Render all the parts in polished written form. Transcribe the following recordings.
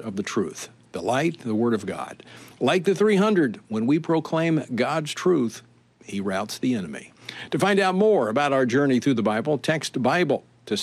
of the truth, the light, the Word of God. Like the 300, when we proclaim God's truth, he routs the enemy. To find out more about our journey through the Bible, text Bible to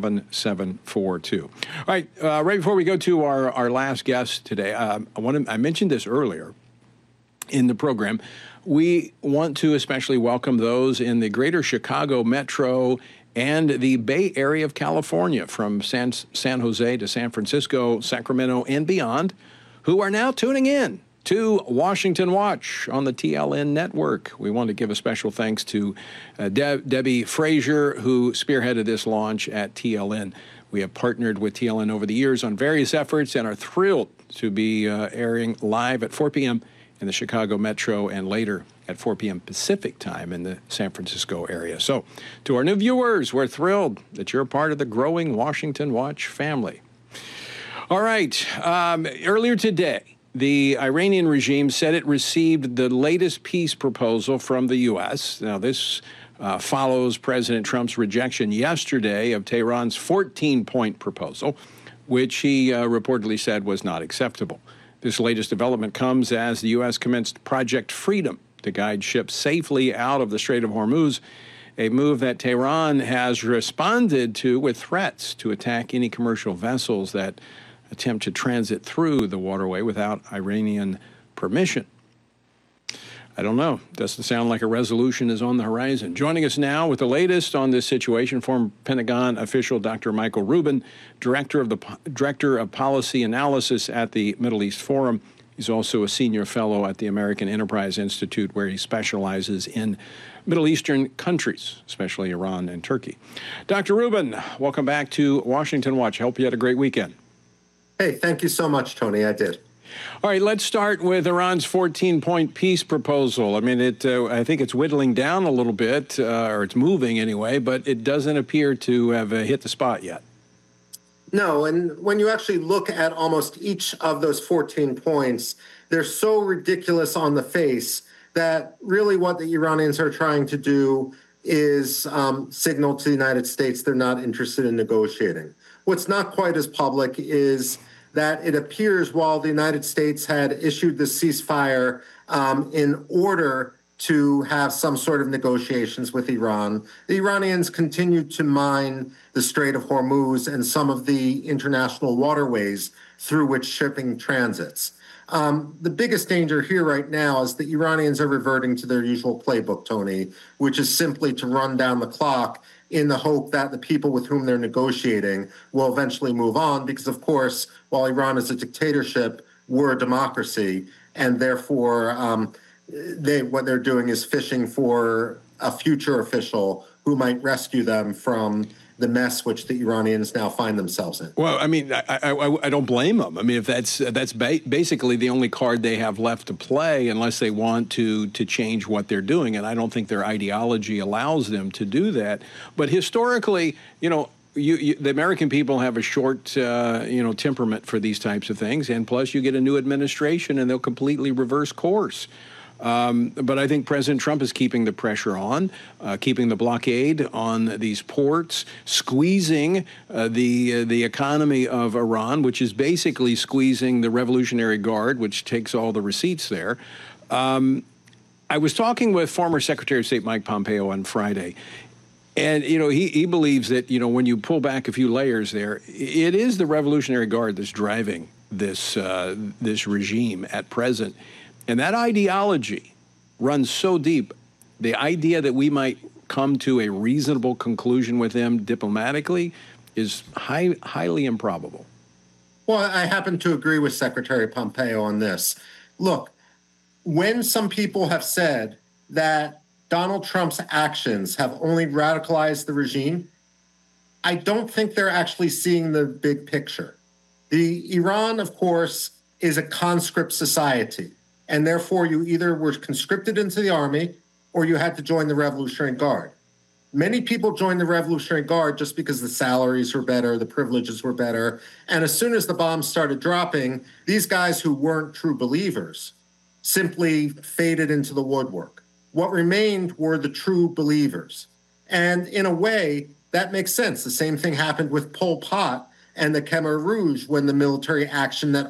67742. All right, right before we go to our last guest today, I mentioned this earlier in the program. We want to especially welcome those in the greater Chicago metro and the Bay Area of California, from San Jose to San Francisco, Sacramento, and beyond, who are now tuning in to Washington Watch on the TLN network. We want to give a special thanks to Debbie Frazier, who spearheaded this launch at TLN. We have partnered with TLN over the years on various efforts and are thrilled to be airing live at 4 p.m. in the Chicago Metro and later at 4 p.m. Pacific time in the San Francisco area. So to our new viewers, we're thrilled that you're a part of the growing Washington Watch family. All right, earlier today, the Iranian regime said it received the latest peace proposal from the U.S. Now, this follows President Trump's rejection yesterday of Tehran's 14-point proposal, which he reportedly said was not acceptable. This latest development comes as the U.S. commenced Project Freedom to guide ships safely out of the Strait of Hormuz, a move that Tehran has responded to with threats to attack any commercial vessels that attempt to transit through the waterway without Iranian permission. I don't know. Doesn't sound like a resolution is on the horizon. Joining us now with the latest on this situation, former Pentagon official Dr. Michael Rubin, Director of Policy Analysis at the Middle East Forum. He's also a senior fellow at the American Enterprise Institute, where he specializes in Middle Eastern countries, especially Iran and Turkey. Dr. Rubin, welcome back to Washington Watch. I hope you had a great weekend. Hey, thank you so much, Tony. I did. All right, let's start with Iran's 14-point peace proposal. I mean, I think it's whittling down a little bit, or it's moving anyway, but it doesn't appear to have hit the spot yet. No, and when you actually look at almost each of those 14 points, they're so ridiculous on the face that really what the Iranians are trying to do is signal to the United States they're not interested in negotiating. What's not quite as public is that it appears while the United States had issued the ceasefire in order to have some sort of negotiations with Iran, the Iranians continued to mine the Strait of Hormuz and some of the international waterways through which shipping transits. The biggest danger here right now is the Iranians are reverting to their usual playbook, Tony, which is simply to run down the clock in the hope that the people with whom they're negotiating will eventually move on, because, of course, while Iran is a dictatorship, we're a democracy, and therefore what they're doing is fishing for a future official who might rescue them from the mess which the Iranians now find themselves in. Well, I mean, I don't blame them. I mean, if that's basically the only card they have left to play, unless they want to change what they're doing, and I don't think their ideology allows them to do that. But historically, the American people have a short, temperament for these types of things, and plus you get a new administration and they'll completely reverse course. But I think President Trump is keeping the pressure on, keeping the blockade on these ports, squeezing the economy of Iran, which is basically squeezing the Revolutionary Guard, which takes all the receipts there. I was talking with former Secretary of State Mike Pompeo on Friday, and he believes that when you pull back a few layers there, it is the Revolutionary Guard that's driving this regime at present. And that ideology runs so deep, the idea that we might come to a reasonable conclusion with them diplomatically is highly improbable. Well, I happen to agree with Secretary Pompeo on this. Look, when some people have said that Donald Trump's actions have only radicalized the regime, I don't think they're actually seeing the big picture. Iran, of course, is a conscript society. And therefore, you either were conscripted into the army or you had to join the Revolutionary Guard. Many people joined the Revolutionary Guard just because the salaries were better, the privileges were better. And as soon as the bombs started dropping, these guys who weren't true believers simply faded into the woodwork. What remained were the true believers. And in a way, that makes sense. The same thing happened with Pol Pot and the Khmer Rouge when the military action that